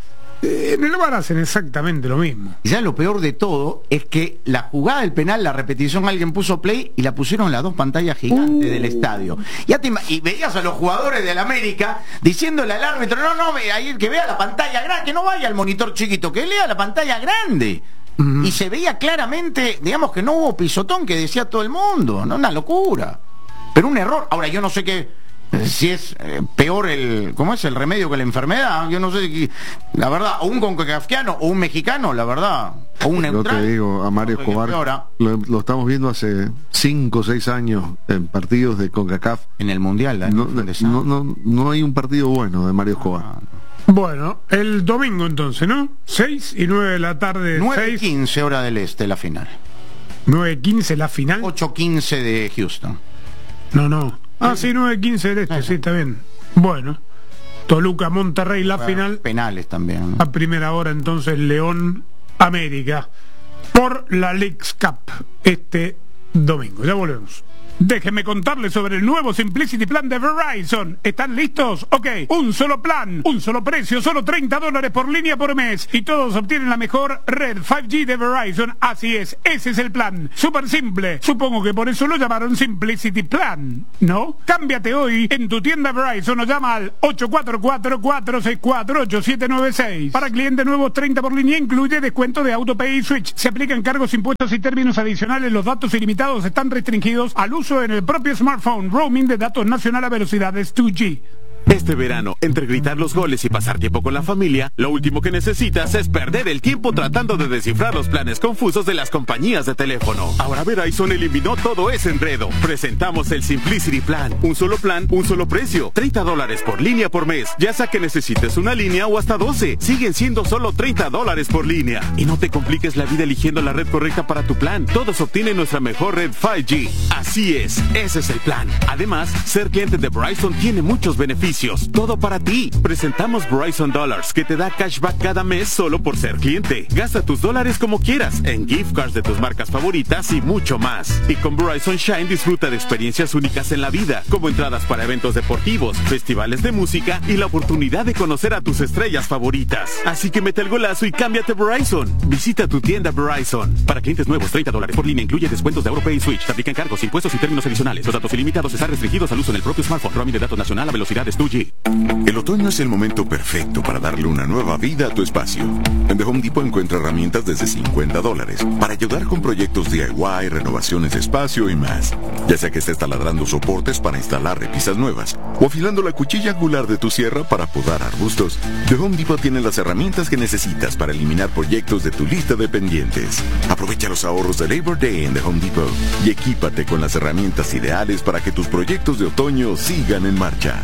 En el V A R hacen exactamente lo mismo. Y ya lo peor de todo es que la jugada del penal, la repetición, alguien puso play y la pusieron en las dos pantallas gigantes uh. del estadio. Ya te, y veías a los jugadores del América diciéndole al árbitro, no, no, ahí que vea la pantalla grande, que no vaya al monitor chiquito, que lea la pantalla grande. Uh-huh. Y se veía claramente, digamos que no hubo pisotón, que decía todo el mundo, ¿no? Una locura. Pero un error. Ahora yo no sé qué... si es eh, peor el, ¿cómo es? El remedio que la enfermedad, yo no sé, la verdad, o un concacafquiano o un mexicano, la verdad, o un neutral. Yo te digo, a Mario Escobar lo, lo estamos viendo hace cinco o seis años en partidos de CONCACAF. En el Mundial, ¿eh? no, no, no, no hay un partido bueno de Mario Escobar. Bueno, el domingo entonces, ¿no? seis y nueve de la tarde. nueve y quince hora del este, la final. nueve y quince la final. ocho quince de Houston. No, no. Ah, sí, nueve quince del este, sí, está bien. Bueno, Toluca, Monterrey, la bueno, final. Penales también, ¿no? A primera hora, entonces, León, América. Por la Leagues Cup, este domingo. Ya volvemos. Déjenme contarles sobre el nuevo Simplicity Plan de Verizon. ¿Están listos? Ok, un solo plan, un solo precio, solo treinta dólares por línea por mes. Y todos obtienen la mejor red cinco G de Verizon. Así es, ese es el plan. Súper simple. Supongo que por eso lo llamaron Simplicity Plan, ¿no? Cámbiate hoy en tu tienda Verizon o llama al ocho cuatro cuatro, cuatro seis cuatro, ocho siete nueve seis. Para clientes nuevos, treinta por línea, incluye descuento de AutoPay y Switch. Se aplican cargos, impuestos y términos adicionales. Los datos ilimitados están restringidos al uso en el propio smartphone. Roaming de datos nacional a velocidades dos G. Este verano, entre gritar los goles y pasar tiempo con la familia, lo último que necesitas es perder el tiempo tratando de descifrar los planes confusos de las compañías de teléfono. Ahora Verizon eliminó todo ese enredo. Presentamos el Simplicity Plan. Un solo plan, un solo precio. treinta dólares por línea por mes. Ya sea que necesites una línea o hasta doce. Siguen siendo solo treinta dólares por línea. Y no te compliques la vida eligiendo la red correcta para tu plan. Todos obtienen nuestra mejor red cinco G. Así es, ese es el plan. Además, ser cliente de Verizon tiene muchos beneficios. Todo para ti. Presentamos Verizon Dollars, que te da cashback cada mes solo por ser cliente. Gasta tus dólares como quieras, en gift cards de tus marcas favoritas y mucho más. Y con Verizon Shine disfruta de experiencias únicas en la vida, como entradas para eventos deportivos, festivales de música y la oportunidad de conocer a tus estrellas favoritas. Así que mete el golazo y cámbiate a Verizon. Visita tu tienda Verizon. Para clientes nuevos, treinta dólares por línea, incluye descuentos de AutoPay y Switch. Te aplican cargos, impuestos y términos adicionales. Los datos ilimitados están restringidos al uso en el propio smartphone. Roaming de datos nacional a velocidades dos G. El otoño es el momento perfecto para darle una nueva vida a tu espacio. En The Home Depot encuentra herramientas desde cincuenta dólares para ayudar con proyectos D I Y, renovaciones de espacio y más. Ya sea que estés taladrando soportes para instalar repisas nuevas o afilando la cuchilla angular de tu sierra para podar arbustos, The Home Depot tiene las herramientas que necesitas para eliminar proyectos de tu lista de pendientes. Aprovecha los ahorros de Labor Day en The Home Depot y equípate con las herramientas ideales para que tus proyectos de otoño sigan en marcha.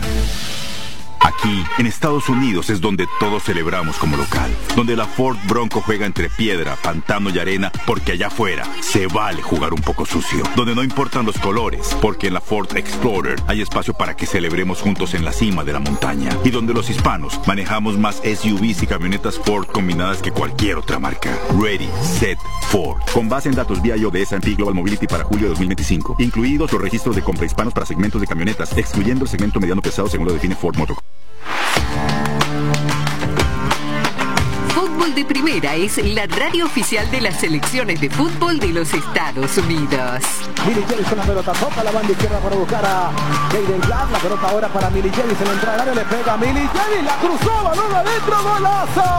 Aquí, en Estados Unidos, es donde todos celebramos como local. Donde la Ford Bronco juega entre piedra, pantano y arena, porque allá afuera se vale jugar un poco sucio. Donde no importan los colores, porque en la Ford Explorer hay espacio para que celebremos juntos en la cima de la montaña. Y donde los hispanos manejamos más S U Vs y camionetas Ford combinadas que cualquier otra marca. Ready, Set, Ford. Con base en datos V I O de S and P Global Mobility para julio de dos mil veinticinco. Incluidos los registros de compra hispanos para segmentos de camionetas, excluyendo el segmento mediano pesado según lo define Ford Motor. Fútbol de Primera es la radio oficial de las selecciones de fútbol de los Estados Unidos. Milly Jelly con la pelota, toca la banda izquierda para buscar a Jaden Jack, la pelota ahora para Milly Jelly, se le entra al área, le pega a Milly Jelly, la cruzó, balón adentro, golazo.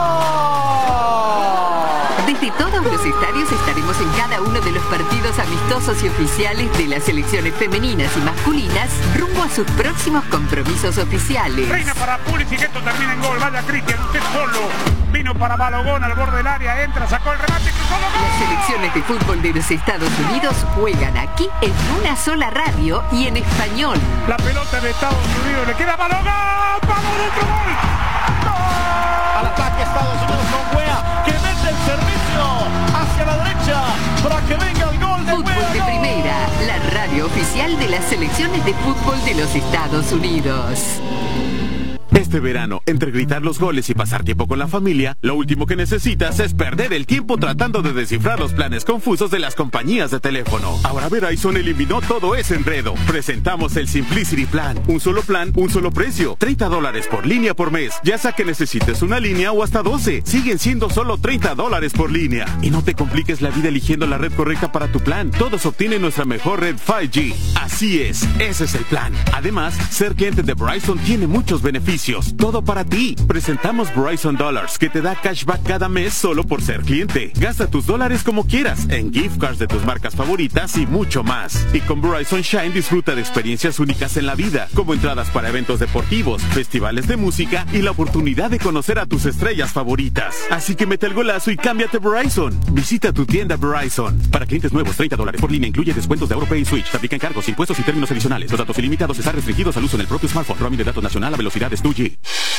Desde todos los estadios estaremos en cada uno de los partidos amistosos y oficiales de las selecciones femeninas y masculinas rumbo a sus próximos compromisos oficiales. Reina para Pulisic, esto termina en gol, vaya Cristian, usted solo. Vino para Balogón al borde del área, entra, sacó el remate, cruzó el gol. Las selecciones de fútbol de los Estados Unidos juegan aquí en una sola radio y en español. La pelota de Estados Unidos, le queda Balogón, ¡vamos dentro, gol! ¡Gol! Al ataque Estados Unidos con Wea, que mete el servicio hacia la derecha para que venga el gol de Fútbol Wea, de ¡gol! Primera, la radio oficial de las selecciones de fútbol de los Estados Unidos. Este Este verano, entre gritar los goles y pasar tiempo con la familia, lo último que necesitas es perder el tiempo tratando de descifrar los planes confusos de las compañías de teléfono. Ahora Verizon eliminó todo ese enredo. Presentamos el Simplicity Plan. Un solo plan, un solo precio. treinta dólares por línea por mes. Ya sea que necesites una línea o hasta doce. Siguen siendo solo treinta dólares por línea. Y no te compliques la vida eligiendo la red correcta para tu plan. Todos obtienen nuestra mejor red cinco G. Así es, ese es el plan. Además, ser cliente de Verizon tiene muchos beneficios. Todo para ti. Presentamos Verizon Dollars, que te da cashback cada mes solo por ser cliente. Gasta tus dólares como quieras, en gift cards de tus marcas favoritas y mucho más. Y con Verizon Shine disfruta de experiencias únicas en la vida, como entradas para eventos deportivos, festivales de música y la oportunidad de conocer a tus estrellas favoritas. Así que mete el golazo y cámbiate a Verizon. Visita tu tienda Verizon. Para clientes nuevos, treinta dólares por línea, incluye descuentos de AuroPay y Switch. Se aplican cargos, impuestos y términos adicionales. Los datos ilimitados están restringidos al uso en el propio smartphone. Roaming de datos nacional a velocidades dos G.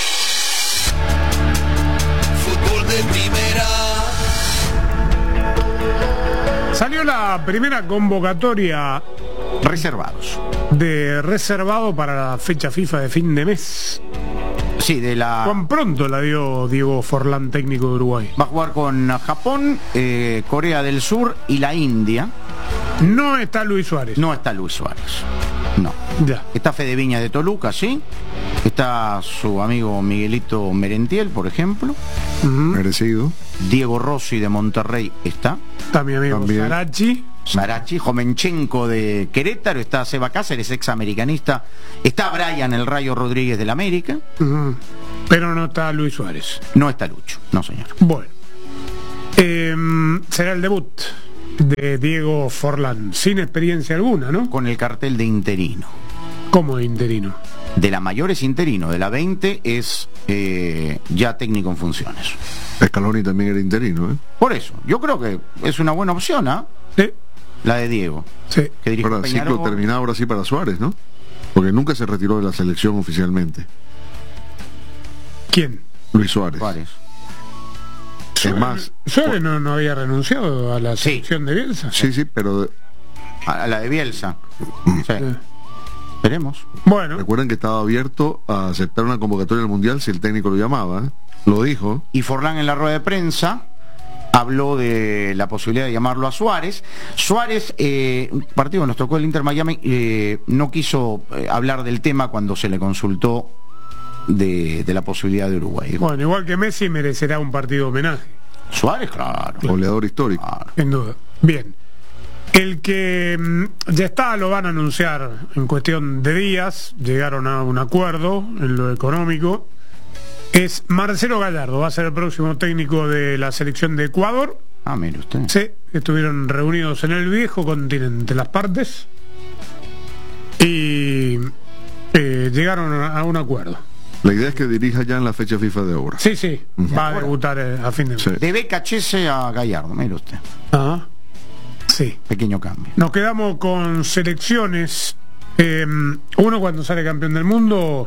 Fútbol de primera. Salió la primera convocatoria reservados de reservado para la fecha FIFA de fin de mes. Sí, de la... Cuán pronto la dio Diego Forlán, técnico de Uruguay. Va a jugar con Japón, eh, Corea del Sur y la India. No está Luis Suárez. No está Luis Suárez. No. Ya. Está Fede Viñas de Toluca, sí. Está su amigo Miguelito Merentiel, por ejemplo. Uh-huh. Merecido. Diego Rossi de Monterrey está. Está mi amigo También. Sarachi. Sarachi, Jomenchenko de Querétaro, está Seba Cáceres, ex americanista, está Brian El Rayo Rodríguez del América. Uh-huh. Pero no está Luis Suárez. No está Lucho, no señor. Bueno, eh, será el debut de Diego Forlán, sin experiencia alguna, ¿no? Con el cartel de interino. ¿Cómo de interino? De la mayor es interino, de la veinte es eh, ya técnico en funciones. Scaloni también era interino, ¿eh? Por eso, yo creo que es una buena opción, ¿ah? ¿eh? Sí. La de Diego. Sí. Que dirige Ahora, ciclo terminado ahora sí para Suárez, ¿no? Porque nunca se retiró de la selección oficialmente. ¿Quién? Luis Suárez. Suárez. Es más, Suárez no, no había renunciado a la Sí. selección de Bielsa. sí, sí, pero A la de Bielsa. Sí. Sí. Esperemos. Bueno, recuerden que estaba abierto a aceptar una convocatoria al Mundial si el técnico lo llamaba, ¿eh? Lo dijo. Y Forlán en la rueda de prensa habló de la posibilidad de llamarlo a Suárez. Suárez, eh, un partido que nos tocó el Inter Miami, eh, no quiso eh, hablar del tema cuando se le consultó de, de la posibilidad de Uruguay. bueno, igual que Messi merecerá un partido de homenaje, Suárez, claro. Goleador histórico. claro. sin duda. Bien. El que mm, ya está, lo van a anunciar en cuestión de días, llegaron a un acuerdo en lo económico, es Marcelo Gallardo, va a ser el próximo técnico de la selección de Ecuador. Ah, mire usted. Sí, estuvieron reunidos en el viejo continente las partes y eh, llegaron a, a un acuerdo. La idea es que dirija ya en la fecha FIFA de ahora. Sí, sí, Ujú. va a debutar eh, a fin de mes. Sí. De Becachese a Gallardo, mire usted. Ah, sí. Pequeño cambio. Nos quedamos con selecciones. Eh, uno cuando sale campeón del mundo,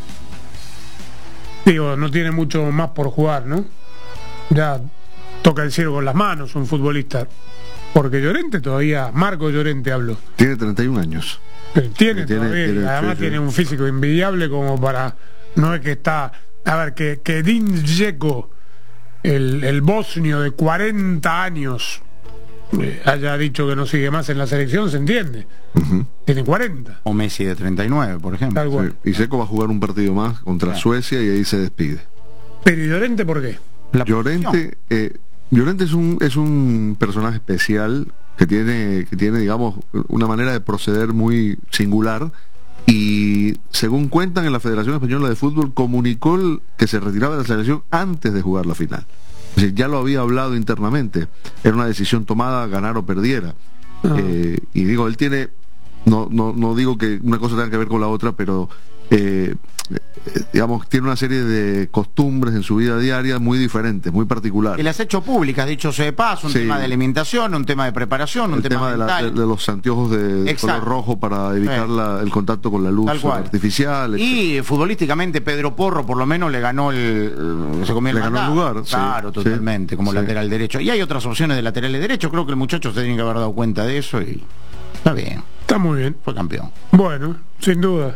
digo, no tiene mucho más por jugar, ¿no? Ya toca el cielo con las manos un futbolista. Porque Llorente todavía, Marco Llorente habló. Tiene treinta y un años. Eh, Tiene, Tiene- todavía, tiene- además sí, sí. tiene un físico envidiable como para... No es que está... A ver, que, que Din Dzeko, el, el bosnio de cuarenta años, eh, haya dicho que no sigue más en la selección, se entiende. Ujú. Tiene cuarenta. O Messi de treinta y nueve, por ejemplo. Tal cual. Sí. Y Seco va a jugar un partido más contra Claro. Suecia y ahí se despide. Pero ¿y Llorente por qué? La posición. Llorente, eh, Llorente es un es un personaje especial que tiene que tiene digamos una manera de proceder muy singular y según cuentan en la Federación Española de Fútbol comunicó el- que se retiraba de la selección antes de jugar la final. Es decir, ya lo había hablado internamente. Era una decisión tomada, ganar o perdiera. Ah. Eh, y digo, él tiene no no no digo que una cosa tenga que ver con la otra, pero eh, eh, digamos, tiene una serie de costumbres en su vida diaria muy diferentes, muy particulares. Y las ha hecho públicas, dicho sea de paso, un Sí. tema de alimentación, un tema de preparación, un El tema, tema de, la- mental. de- de los anteojos de, de Exacto. color rojo para evitar Sí. la- el contacto con la luz Tal cual. artificial. Y futbolísticamente Pedro Porro por lo menos le ganó el, el- se comió el Le ganó el mandado. lugar, sí, Claro, sí, totalmente, como sí. lateral derecho. Y hay otras opciones de laterales derecho, creo que el muchacho se tiene que haber dado cuenta de eso y está bien, Está muy bien. fue campeón. Bueno, sin duda.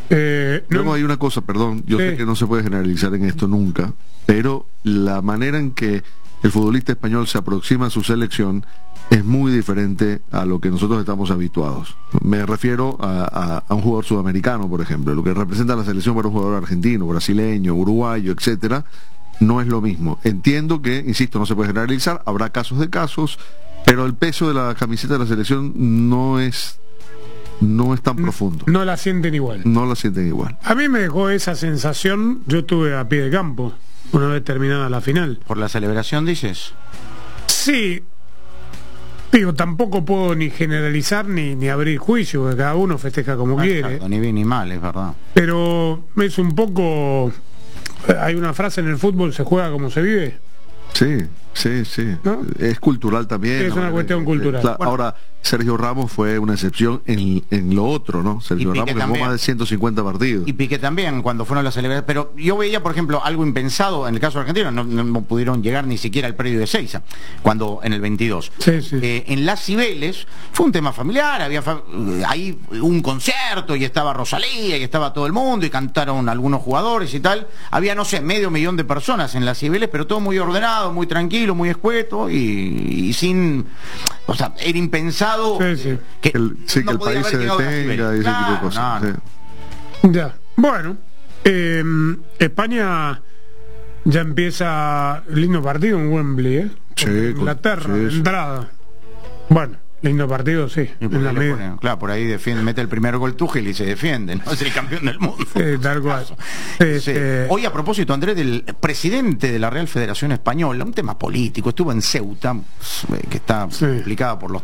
Eh, no... Luego hay una cosa, perdón, yo sí. sé que no se puede generalizar en esto nunca, pero la manera en que el futbolista español se aproxima a su selección es muy diferente a lo que nosotros estamos habituados. Me refiero a, a, a un jugador sudamericano, por ejemplo. Lo que representa la selección para un jugador argentino, brasileño, uruguayo, etcétera, no es lo mismo. Entiendo que, insisto, no se puede generalizar, habrá casos de casos, pero el peso de la camiseta de la selección no es no es tan profundo. No la sienten igual. No la sienten igual. A mí me dejó esa sensación, yo estuve a pie de campo una vez terminada la final. ¿Por la celebración dices? Sí. Digo, tampoco puedo ni generalizar ni, ni abrir juicio, porque cada uno festeja como Ah, quiere. exacto, ni bien ni mal, es verdad. Pero es un poco... Hay una frase en el fútbol, se juega como se vive. Sí, sí, sí. ¿No? Es cultural también. Sí, es una ¿no? cuestión cultural. Claro, Bueno. Ahora, Sergio Ramos fue una excepción en, en lo otro, ¿no? Sergio Y Piqué Ramos que jugó también. más de ciento cincuenta partidos. Y Piqué también, cuando fueron las celebraciones. Pero yo veía, por ejemplo, algo impensado en el caso argentino, no, no pudieron llegar ni siquiera al predio de Seiza, cuando en el veintidós. Sí, sí. Eh, en Las Cibeles fue un tema familiar, había fa ahí un concierto y estaba Rosalía y estaba todo el mundo y cantaron algunos jugadores y tal. Había, no sé, medio millón de personas en Las Cibeles, pero todo muy ordenado, muy tranquilo, muy escueto y, y sin... O sea, era impensado... Sí, sí. Que el, sí, no que el podía país se haber llegado a Las detenga y Cibeles. ese Claro, tipo de cosas. no, no. Sí. Ya. Bueno, eh, España ya empieza lindo partido en Wembley, ¿eh? Sí, Contra con- Inglaterra, sí, sí. entrada. Bueno, lindo partido, sí. Y por En la ahí le media. pone- claro, por ahí defiende, mete el primer gol Tuchel y se defiende, ¿no? Es el campeón del mundo. Sí, tal cual. Sí. Este, Hoy, a propósito, Andrés, del presidente de la Real Federación Española, un tema político, estuvo en Ceuta, eh, que está Sí. implicada por los